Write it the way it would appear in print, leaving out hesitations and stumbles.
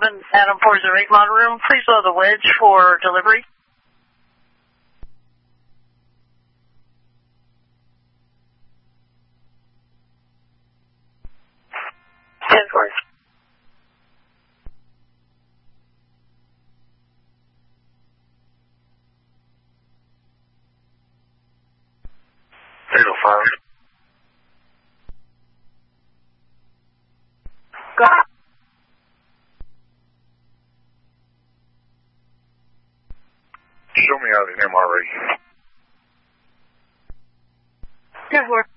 Adam 408 model room. Please load the wedge for delivery. Yes, of course. Go ahead. Show me out an MRA. Yes, sir.